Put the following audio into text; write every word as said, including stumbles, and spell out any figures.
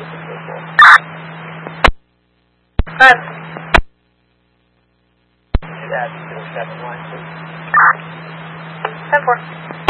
Five. That's four seven one, please. Ten four.